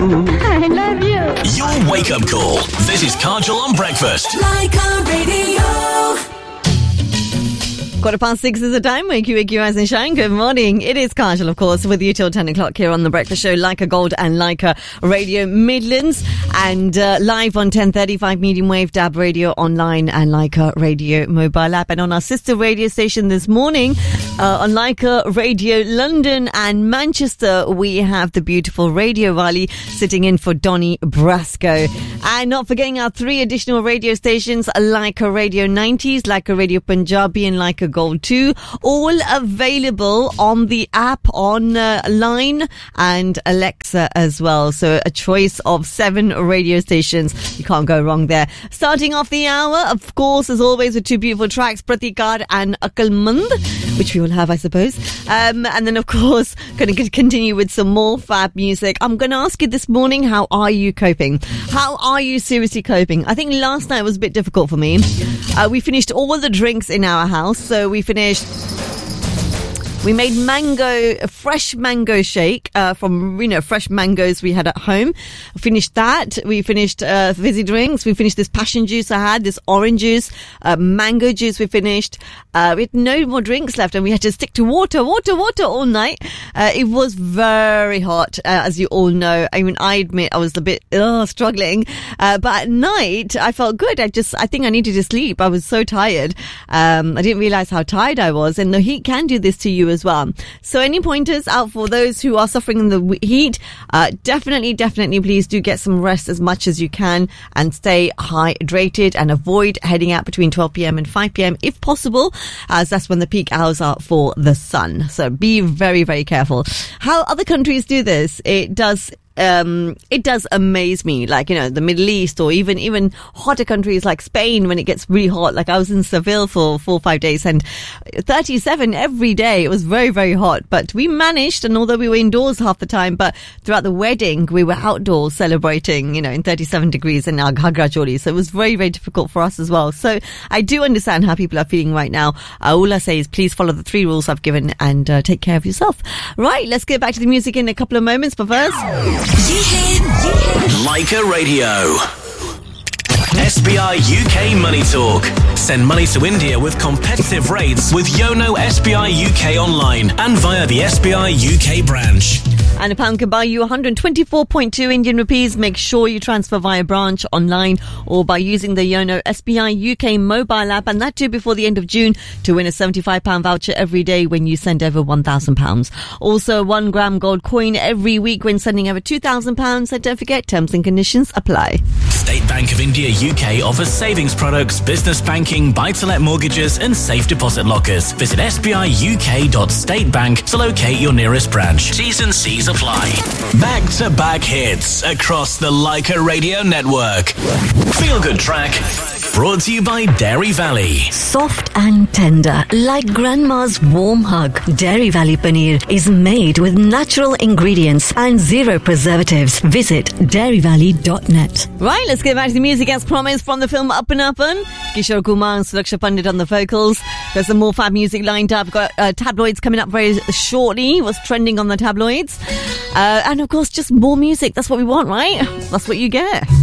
I love you. Your wake-up call. This is Kajal on breakfast. Like Radio. 6:15 is the time. Wake you, rise and shine. Good morning. It is Kajal, of course, with you till 10 o'clock here on The Breakfast Show, Leica Gold and Leica Radio Midlands, and live on 1035 medium wave, DAB radio online, and Leica Radio mobile app. And on our sister radio station this morning, on Leica Radio London and Manchester, we have the beautiful Radio Wali sitting in for Donny Brasco. And not forgetting our 3 additional radio stations, Leica Radio 90s, Leica Radio Punjabi, and Leica Gold 2, all available on the app, online, and Alexa as well. So a choice of 7 radio stations. You can't go wrong there. Starting off the hour, of course, as always, with 2 beautiful tracks, Pratikar and Akalmand, which we will have, I suppose. And then, of course, going to continue with some more fab music. I'm going to ask you this morning, how are you coping? How are you seriously coping? I think last night was a bit difficult for me. We finished all the drinks in our house. So we made fresh mango shake from, fresh mangoes we had at home. Finished that. We finished fizzy drinks. We finished this passion juice I had, this orange juice, mango juice we finished. We had no more drinks left and we had to stick to water all night. It was very hot, as you all know. I mean, I admit I was a bit struggling. But at night, I felt good. I think I needed to sleep. I was so tired. I didn't realize how tired I was. And the heat can do this to you as well. So any pointers out for those who are suffering in the heat? Definitely please do get some rest as much as you can and stay hydrated and avoid heading out between 12 p.m. and 5 p.m. if possible, as that's when the peak hours are for the sun. So be very, very careful. How other countries do this, it does amaze me, like, the Middle East or even hotter countries like Spain when it gets really hot. Like I was in Seville for 4 or 5 days and 37 every day. It was very, very hot, but we managed. And although we were indoors half the time, but throughout the wedding, we were outdoors celebrating, in 37 degrees in our Ghagra Choli. So it was very, very difficult for us as well. So I do understand how people are feeling right now. All I say is please follow the 3 rules I've given and take care of yourself. Right, let's get back to the music in a couple of moments, but first, Leica Radio. SBI UK Money Talk. Send money to India with competitive rates with Yono SBI UK online and via the SBI UK branch. And a pound can buy you 124.2 Indian rupees. Make sure you transfer via branch, online, or by using the Yono SBI UK mobile app, and that too before the end of June, to win a £75 voucher every day when you send over £1,000. Also, a 1 gram gold coin every week when sending over £2,000. And don't forget, terms and conditions apply. State Bank of India UK offers savings products, business banking, buy-to-let mortgages, and safe deposit lockers. Visit sbiuk.statebank to locate your nearest branch. T's and C's apply. Back-to-back hits across the Leica Radio network. Feel Good Track. Brought to you by Dairy Valley. Soft and tender, like grandma's warm hug. Dairy Valley Paneer is made with natural ingredients and 0 preservatives. Visit dairyvalley.net. Right, let's get back to the music as promised from the film Up and Up'n. Kishore Kumar and Suraksha Pandit on the vocals. There's some more fab music lined up. Got tabloids coming up very shortly. What's trending on the tabloids. And of course, just more music. That's what we want, right? That's what you get.